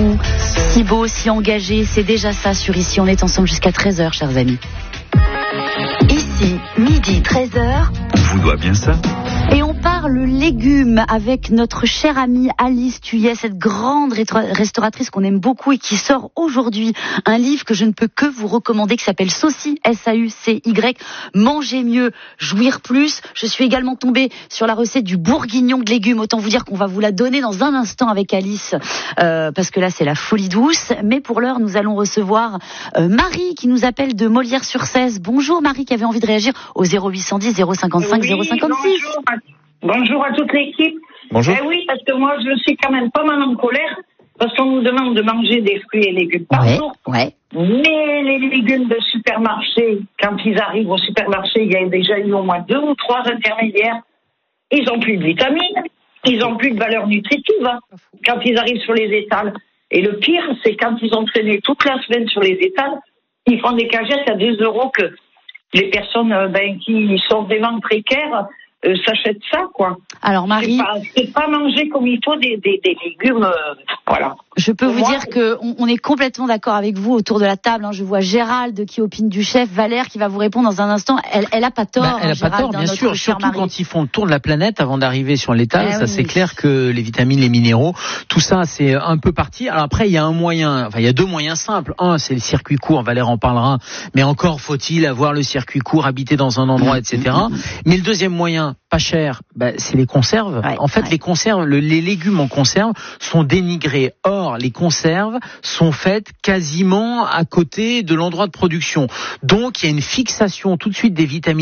vous, si beau, si engagé. C'est déjà ça sur Ici. On est ensemble jusqu'à 13h, chers amis. Ici, midi, 13h. On vous doit bien ça. Et on parle légumes avec notre chère amie Alice Thuillet, cette grande restauratrice qu'on aime beaucoup et qui sort aujourd'hui un livre que je ne peux que vous recommander qui s'appelle Saucy, S-A-U-C-Y, Manger mieux, jouir plus. Je suis également tombée sur la recette du bourguignon de légumes. Autant vous dire qu'on va vous la donner dans un instant avec Alice, parce que là c'est la folie douce. Mais pour l'heure, nous allons recevoir Marie qui nous appelle de Molière-sur-Cèze. Bonjour Marie, qui avait envie de réagir au 0810 055 056. Bonjour à toute l'équipe. Bonjour. Oui, parce que moi, je suis quand même pas mal en colère, parce qu'on nous demande de manger des fruits et légumes par jour. Ouais. Mais les légumes de supermarché, quand ils arrivent au supermarché, il y a déjà eu au moins 2 ou 3 intermédiaires. Ils ont plus de vitamines, ils ont plus de valeur nutritive quand ils arrivent sur les étals. Et le pire, c'est quand ils ont traîné toute la semaine sur les étals, ils font des cagettes à 2 € que les personnes qui sont vraiment précaires s'achètent ça, quoi. Alors Marie, c'est pas manger comme il faut des légumes, voilà. Je peux vous dire que on est complètement d'accord avec vous autour de la table. Je vois Gérald qui opine du chef, Valère qui va vous répondre dans un instant. Elle a pas tort. Elle a pas tort, bien sûr. Surtout quand ils font le tour de la planète avant d'arriver sur l'étal. Ça, c'est clair que les vitamines, les minéraux, tout ça, c'est un peu parti. Alors après, il y a il y a 2 moyens simples. Un, c'est le circuit court. Valère en parlera. Mais encore faut-il avoir le circuit court, habiter dans un endroit, etc. Mais le deuxième moyen, pas cher, c'est les conserves. En fait, les conserves, les légumes en conserve sont dénigrés. Or, les conserves sont faites quasiment à côté de l'endroit de production. Donc, il y a une fixation tout de suite des vitamines